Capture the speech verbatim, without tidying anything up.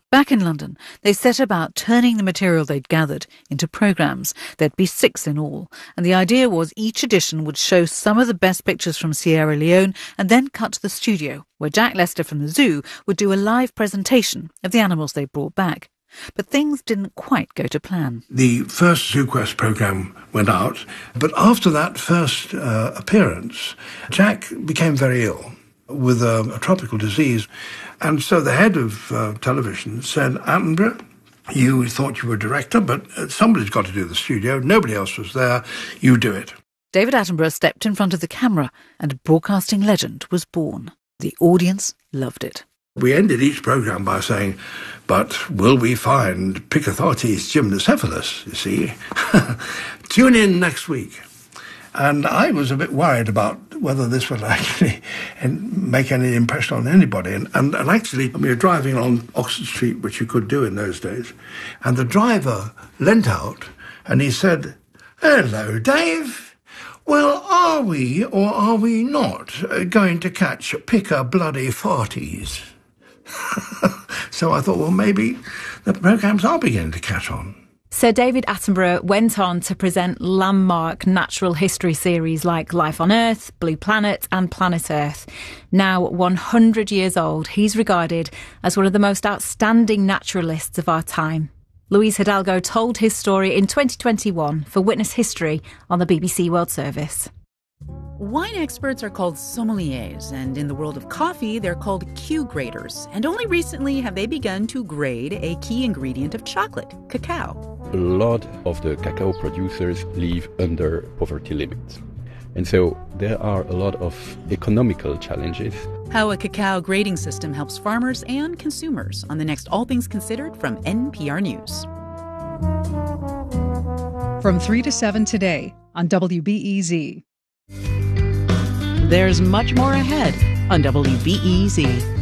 Back in London, they set about turning the material they'd gathered into programmes. There'd be six in all, and the idea was each edition would show some of the best pictures from Sierra Leone and then cut to the studio, where Jack Lester from the zoo would do a live presentation of the animals they brought back. But things didn't quite go to plan. The first ZooQuest programme went out, but after that first uh, appearance, Jack became very ill with a, a tropical disease. And so the head of uh, television said, Attenborough, you thought you were a director, but somebody's got to do the studio. Nobody else was there. You do it. David Attenborough stepped in front of the camera and a broadcasting legend was born. The audience loved it. We ended each programme by saying, but will we find Picothartes gymnocephalus, you see? Tune in next week. And I was a bit worried about whether this would actually make any impression on anybody. And, and, and actually, we were driving along Oxford Street, which you could do in those days, and the driver leant out and he said, hello, Dave. Well, are we or are we not going to catch Pick-a-bloody farties? So I thought, well, maybe the programmes are beginning to catch on. Sir David Attenborough went on to present landmark natural history series like Life on Earth, Blue Planet and Planet Earth. Now one hundred years old, he's regarded as one of the most outstanding naturalists of our time. Luis Hidalgo told his story in twenty twenty-one for Witness History on the B B C World Service. Wine experts are called sommeliers, and in the world of coffee, they're called Q graders. And only recently have they begun to grade a key ingredient of chocolate, cacao. A lot of the cacao producers live under poverty limits. And so there are a lot of economical challenges. How a cacao grading system helps farmers and consumers on the next All Things Considered from N P R News. From three to seven today on W B E Z. There's much more ahead on W B E Z.